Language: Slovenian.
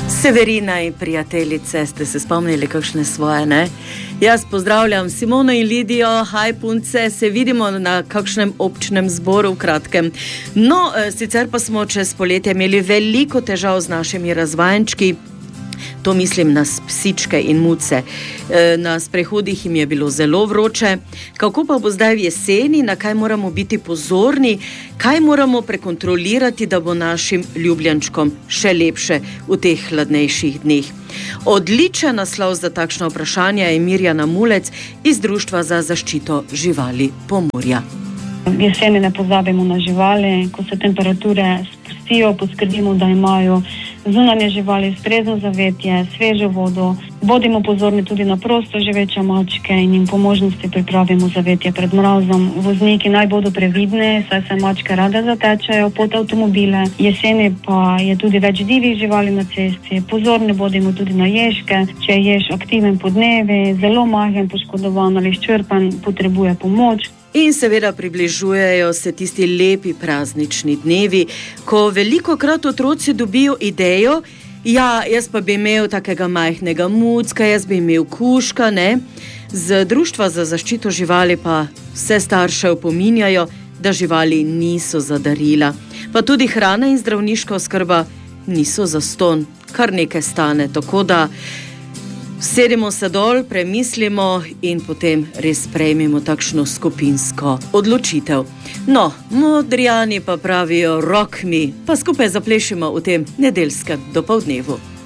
Severina in prijateljice, ste se spomnili kakšne svoje, ne? Jaz pozdravljam Simono in Lidijo, haj punce, se vidimo na kakšnem občnem zboru v kratkem. No, sicer pa smo čez poletje imeli veliko težav z našimi razvajenčki. To mislim na psičke in muce. Na sprehodih jim je bilo zelo vroče. Kako pa bo zdaj v jeseni, na kaj moramo biti pozorni, kaj moramo prekontrolirati, da bo našim ljubljenčkom še lepše v teh hladnejših dneh? Odličen naslov za takšno vprašanje je Mirjana Mulec iz Društva za zaščito živali Pomurja. V jeseni ne pozabimo na živali, ko se temperature spustijo, poskrbimo, da imajo zunanje živali ustrezno zavetje, svežo vodo. Bodimo pozorni tudi na prosto živeče mačke in jim po možnosti pripravimo zavetje pred mrazom. Vozniki naj bodo previdni, saj se mačke rade zatečajo pod avtomobile. Jeseni pa je tudi več divjih živali na cesti. Pozorni bodimo tudi na ježke. Če je jež aktiven podnevi, zelo majhen, poškodovan ali izčrpan, potrebuje pomoč. In seveda približujejo se tisti lepi praznični dnevi, ko velikokrat otroci dobijo idejo, ja, jaz pa bi imel takega majhnega mucka, jaz bi imel kužka, ne? Z Društva za zaščito živali pa vse starše opominjajo, da živali niso za darila. Pa tudi hrana in zdravniška oskrba niso zastonj, kar nekaj stane, tako da sedimo se dol, premislimo in potem res sprejmemo takšno skupinsko odločitev. No, Modrijani pa pravijo rock me, pa skupaj zaplešimo v tem nedeljskem dopoldnevu.